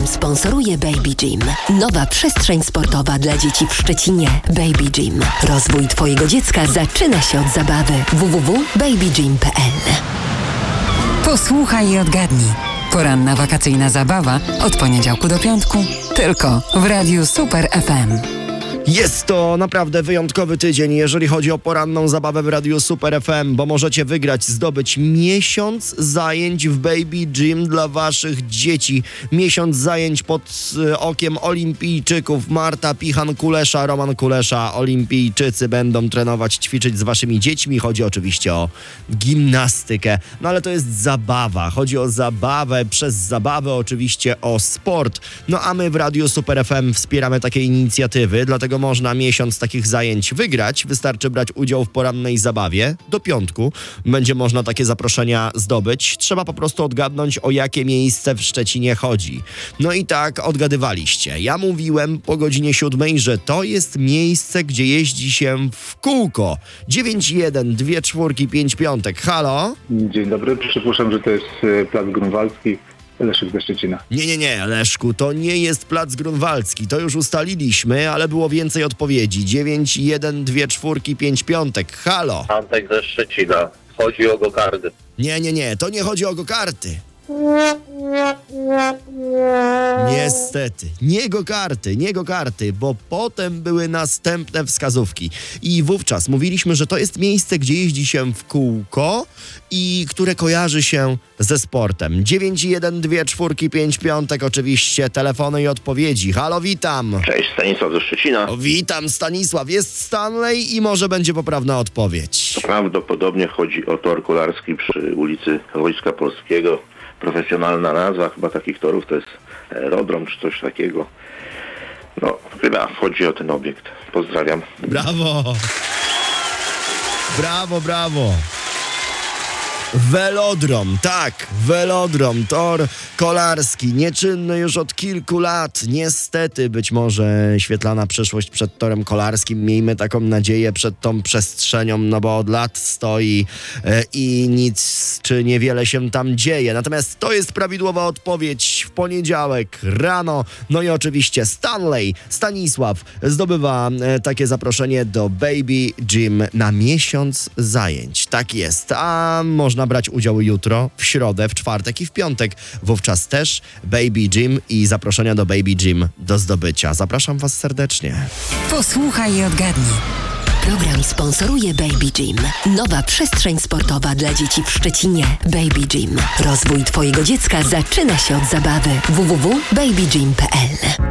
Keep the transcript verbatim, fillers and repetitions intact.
sponsoruje Baby Gym. Nowa przestrzeń sportowa dla dzieci w Szczecinie. Baby Gym. Rozwój Twojego dziecka zaczyna się od zabawy. w w w kropka baby gym kropka p l. Posłuchaj i odgadnij. Poranna wakacyjna zabawa od poniedziałku do piątku tylko w Radiu Super F M. Jest to naprawdę wyjątkowy tydzień, jeżeli chodzi o poranną zabawę w Radiu Super F M, bo możecie wygrać, zdobyć miesiąc zajęć w Baby Gym dla waszych dzieci. Miesiąc zajęć pod y, okiem olimpijczyków. Marta Pichan-Kulesza, Roman Kulesza. Olimpijczycy będą trenować, ćwiczyć z waszymi dziećmi. Chodzi oczywiście o gimnastykę. No ale to jest zabawa. Chodzi o zabawę, przez zabawę oczywiście o sport. No a my w Radiu Super F M wspieramy takie inicjatywy, dlatego można miesiąc takich zajęć wygrać. Wystarczy brać udział w porannej zabawie. Do piątku będzie można takie zaproszenia zdobyć. Trzeba po prostu odgadnąć, o jakie miejsce w Szczecinie chodzi. No i tak odgadywaliście. Ja mówiłem po godzinie siódmej, że to jest miejsce, gdzie jeździ się w kółko. dziewięć jeden, dwie czwórki, pięć piątek. Halo? Dzień dobry, przypuszczam, że to jest Plac Grunwaldzki. Leszek ze Szczecina. Nie, nie, nie, Leszku, to nie jest Plac Grunwaldzki, to już ustaliliśmy, ale było więcej odpowiedzi. dziewięć jeden, dwie czwórki, pięć piątek. Halo? Antek ze Szczecina. Chodzi o gokardy. Nie, nie, nie, to nie chodzi o gokarty. Niestety, nie gokarty, nie gokarty, bo potem były następne wskazówki. I wówczas mówiliśmy, że to jest miejsce, gdzie jeździ się w kółko i które kojarzy się ze sportem. dziewięć jeden, dwie czwórki, pięć piątek, oczywiście telefony i odpowiedzi. Halo, witam. Cześć, Stanisław ze Szczecina. O, witam, Stanisław. Jest Stanley i może będzie poprawna odpowiedź. Prawdopodobnie chodzi o tor kolarski przy ulicy Wojska Polskiego. Profesjonalna nazwa chyba takich torów to jest aerodrom czy coś takiego. No, chyba chodzi o ten obiekt. Pozdrawiam. Brawo! Brawo, brawo! Velodrom, tak, velodrom, tor kolarski, nieczynny już od kilku lat. Niestety, być może świetlana przyszłość przed torem kolarskim. Miejmy taką nadzieję przed tą przestrzenią, no bo od lat stoi e, i nic czy niewiele się tam dzieje. Natomiast to jest prawidłowa odpowiedź w poniedziałek rano. No i oczywiście Stanley, Stanisław zdobywa e, takie zaproszenie do Baby Gym na miesiąc zajęć. Tak jest, a można Można brać udział jutro, w środę, w czwartek i w piątek. Wówczas też Baby Gym i zaproszenia do Baby Gym do zdobycia. Zapraszam was serdecznie. Posłuchaj i odgadnij. Program sponsoruje Baby Gym. Nowa przestrzeń sportowa dla dzieci w Szczecinie. Baby Gym. Rozwój Twojego dziecka zaczyna się od zabawy. w w w kropka baby gym kropka p l.